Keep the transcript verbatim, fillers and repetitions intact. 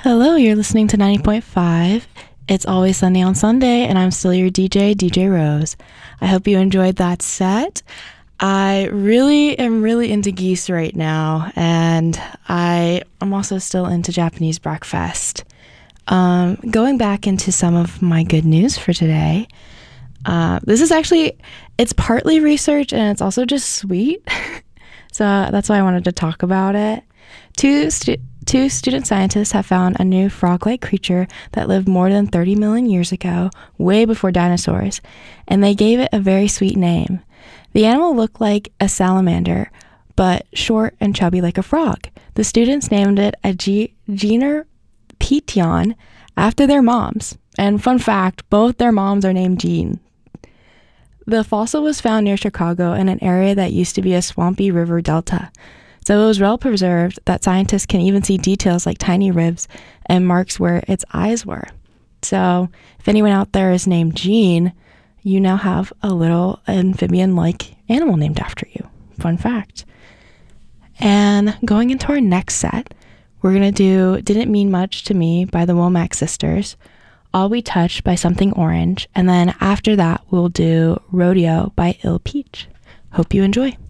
Hello, you're listening to ninety point five. It's Always Sunny on Sunday, and I'm still your D J, D J Rose. I hope you enjoyed that set. I really am really into geese right now, and I am also still into Japanese breakfast. Um, going back into some of my good news for today, uh, this is actually, it's partly research and it's also just sweet. So that's why I wanted to talk about it. Two stu- two student scientists have found a new frog-like creature that lived more than thirty million years ago, way before dinosaurs, and they gave it a very sweet name. The animal looked like a salamander, but short and chubby like a frog. The students named it a G- Gener Petion after their moms. And fun fact, both their moms are named Jean. The fossil was found near Chicago in an area that used to be a swampy river delta. So it was well preserved that scientists can even see details like tiny ribs and marks where its eyes were. So if anyone out there is named Jean, you now have a little amphibian-like animal named after you. Fun fact. And going into our next set, we're going to do Didn't Mean Much to Me by the Womack Sisters, All We Touch by Something Orange, and then after that, we'll do Rodeo by Ill Peach. Hope you enjoy.